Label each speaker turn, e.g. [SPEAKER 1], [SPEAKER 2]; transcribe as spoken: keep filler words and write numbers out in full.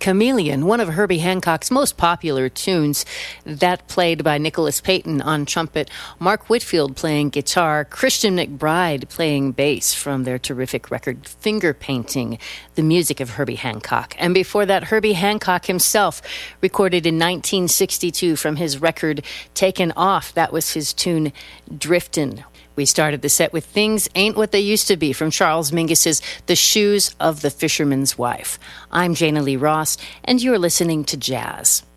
[SPEAKER 1] Chameleon, one of Herbie Hancock's most popular tunes, that played by Nicholas Payton on trumpet, Mark Whitfield playing guitar, Christian McBride playing bass from their terrific record Finger Painting, the music of Herbie Hancock. And before that, Herbie Hancock himself recorded in nineteen sixty-two from his record Taken Off. That was his tune Driftin'. We started the set with Things Ain't What They Used to Be from Charles Mingus's The Shoes of the Fisherman's Wife. I'm Jana Lee Ross, and you're listening to Jazz.